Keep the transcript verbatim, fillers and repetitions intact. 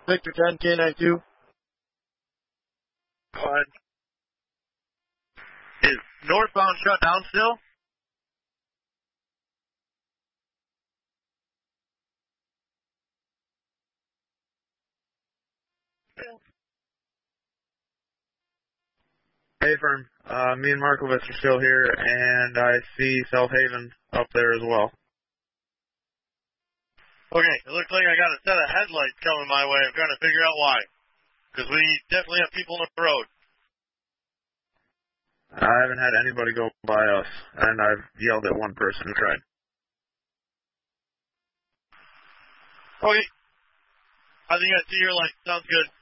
Victor ten, K nine two. Go ahead. Is northbound shut down still? Hey, firm. Uh, me and Markovitz are still here, and I see South Haven up there as well. Okay, it looks like I got a set of headlights coming my way. I'm trying to figure out why. Because we definitely have people on the road. I haven't had anybody go by us, and I've yelled at one person who tried. Okay. I think I see your light. Sounds good.